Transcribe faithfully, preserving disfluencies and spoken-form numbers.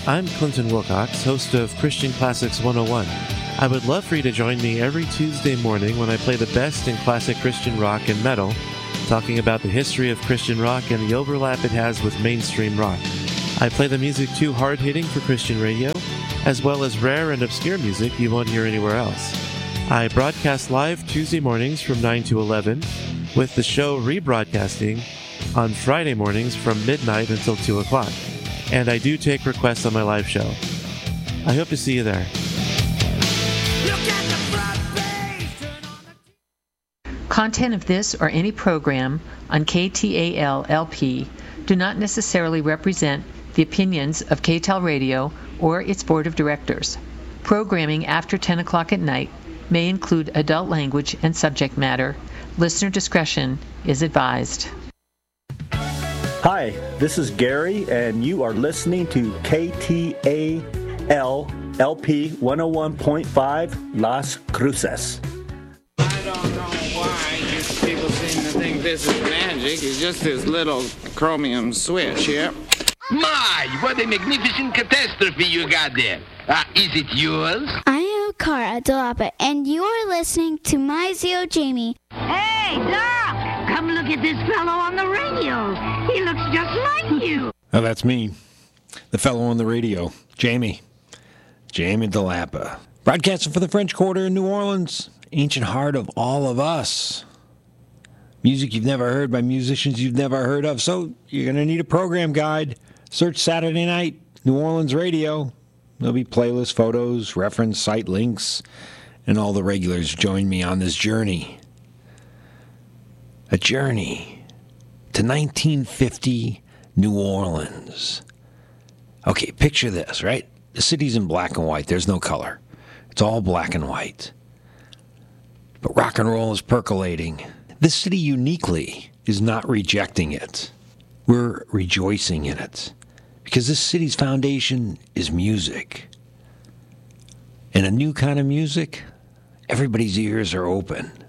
I'm Clinton Wilcox, host of Christian Classics one oh one. I would love for you to join me every Tuesday morning when I play the best in classic Christian rock and metal, talking about the history of Christian rock and the overlap it has with mainstream rock. I play the music too hard-hitting for Christian radio, as well as rare and obscure music you won't hear anywhere else. I broadcast live Tuesday mornings from nine to eleven, with the show rebroadcasting on Friday mornings from midnight until two o'clock. And I do take requests on my live show. I hope to see you there. Content of this or any program on K T A L L P do not necessarily represent the opinions of K T A L Radio or its board of directors. Programming after ten o'clock at night may include adult language and subject matter. Listener discretion is advised. Hi, this is Gary, and you are listening to K T A L L P one oh one point five Las Cruces. I don't know why you people seem to think this is magic. It's just this little chromium switch here. My, what a magnificent catastrophe you got there. Uh, is it yours? I am Cara Delapa, and you are listening to My Zio Jamie. Hey, Doc! Come look at this fellow on the radio. He looks just like you. Oh, that's me. The fellow on the radio. Jamie. Jamie Delapa. Broadcasting for the French Quarter in New Orleans. Ancient heart of all of us. Music you've never heard by musicians you've never heard of. So you're going to need a program guide. Search Saturday Night New Orleans Radio. There'll be playlists, photos, reference, site links, and all the regulars join me on this journey. A journey to nineteen fifty New Orleans. Okay, picture this, right? The city's in black and white. There's no color. It's all black and white. But rock and roll is percolating. This city uniquely is not rejecting it. We're rejoicing in it. Because this city's foundation is music. And a new kind of music, everybody's ears are open.